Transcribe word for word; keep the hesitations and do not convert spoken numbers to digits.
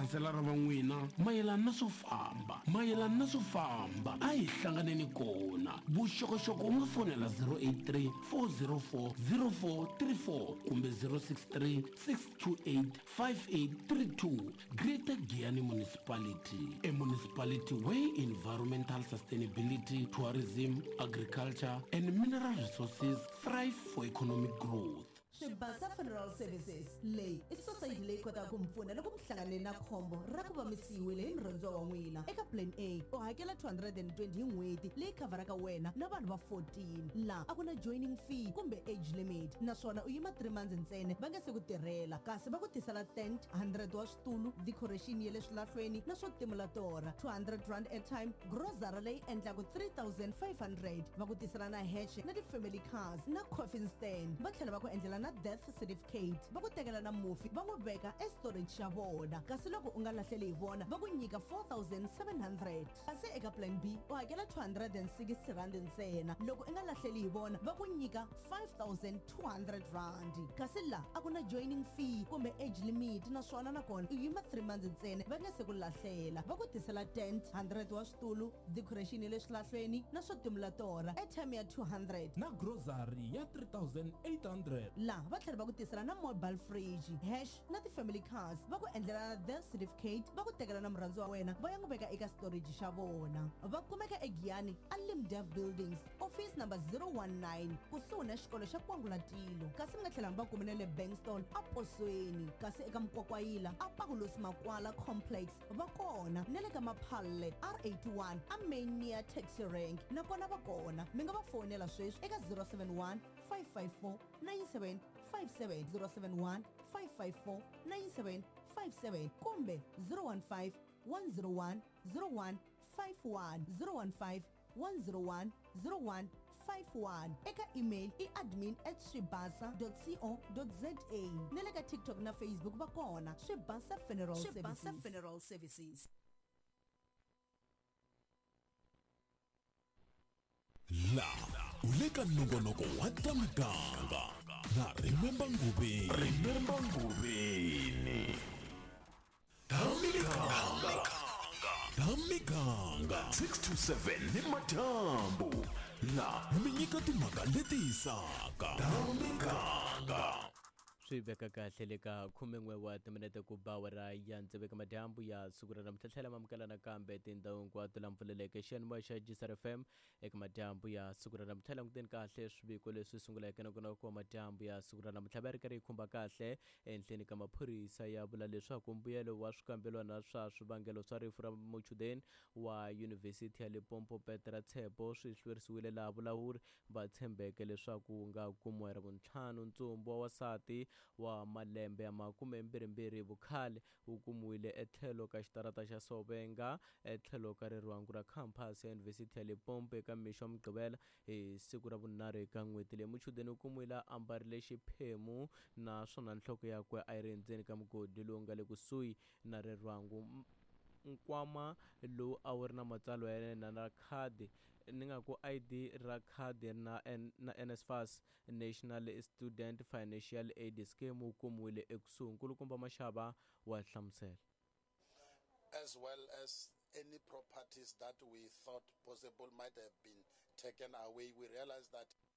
khanselara va n'wina mayelana na swo famba mayelana na swo famba a hi hlanganeni kona vuxokoxoko u nga fonela zero eight three four zero four zero four three four kumbe zero six three six two eight five eight three two. Greater Giyani Municipality, a municipality where environmental sustainability, tourism, agriculture and mineral resources thrive for economic growth. Shibasa Funeral Services leyi i society leyi kotaka ku mi pfuna loko mi hlangane na khombo ra ku va mi siyiwile hi murhandziwa wa n'wina. Eka plan A u hakela two hundred twenty hi n'hweti leyi khavaraka wena na vanhu va fourteen, laha a ku na joining fee kumbe age limit, naswona u yima three months ntsena va nga se ku tirhela, kasi va ku tisela tent, one hundred wa switulu, decoration ya le swilahlweni na swo timula tora, two hundred rand airtime, grocery leyi endlaku three thousand five hundred, va ku tisela na hash na ti-family cars na coffin stand, va tlhela va ku endlela na death certificate, va ku tekela na mufi va n'wi veka e storage xa vona, kasi loko u nga lahleli hi vona va ku nyika four thousand seven hundred. Kasi eka plan B u hakela two hundred sixty rand ntsena, loko u nga lahleli hi vona va ku nyika five thousand two hundred rand. Kasi la a ku na joining fee kumbe age limit, naswona nakona u yima three months ntsena va nga se ku lahlela, va ku tisela tent, one hundred wa switulu, decoration ya le swilahlweni na swo timula tora, airtime ya two hundred na grocery ya three thousand eight hundred. La va tlhela va ku tisela na mobile fridge, hash na ti-family cars, va ku endlela na death certificate, va ku tekela na murhandziwa wa wena va ya n'wi veka eka storage xa vona. Va kumeka eGiyani Alimdev Buildings, office number zero one nine, kusuhi na xikolo xa Kwangulatilo. Kasi mi nga tlhela mi va kumene le Bankstone a Posweni, kasi eka Mkwakwayila a Pakulosi Makwala complex va kona, na le ka Maphalle R eighty-one a main near taxi rank nakona va kona. Mi nga va fonela sweswi eka zero seven one five five four nine seven five seven, zero seven one five five four nine seven five seven kumbe zero one five one zero one zero one five one, zero one five one zero one zero one five one. Eka email i admin at shibasa dot co dot za. Nele ka TikTok na Facebook va kona Shibasa Funeral Services. Shibasa Funeral Services. La uleka nongonoko wa tamiganga na Remember Ngubeni. Remember Ngubeni. Tamiganga. Tamiganga six two seven ni Matambu. La minyika timhaka leti hisaka. Tamiganga. swi veka kahle le ka khume wa timinete ku ba wa ra ya ntseveka madyambu ya siku ra namutlhela mamukela nakambe tindhawu hinkwato la mpfuleleke xiyanimoya xa G S R F M eka madyambu ya siku ra namutlhela nguteni kahle swiviko leswi sunguleke na kona ku madyambu ya siku ra namutlhela va ri karhi khumba kahle ehenhleni ka maphorisa ya vula leswaku mbuyelo wa swikambelwana swa swivangelo swa rifu ra muchudeni wa yunivhesiti ya Limpopo Petra Tshepo swi hlwerisiwile laha vulawuri va tshembeke leswaku nga kumiwa ra vuntlhanu ntsumbu wa wasati wa malembe ya makume mbirhimbirhi vukhale wu kumiwile etlhelo ka xitarata xa Sovenga etlhelo ka rirwangu ra campus ya yunivhesiti ya Limpopo eka mixo mugqivela hi siku ra vunharhu eka n'hweti leyi muchudeni u kumiwile ambarile xiphemu naswona nhloko yakwe a yi ri endzeni ka mugodi lowu nga le kusuhi na rirwangu. Nkwama lowu a wu ri na matsalwa ya yena na khadi ni nga ku I D ra khadi na na NSFAS National Student Financial Aid Scheme wu kumiwile ekusuhi. Nkulukumba Mashava wa hlamusela. As well as any properties that we thought possible might have been taken away, we realized that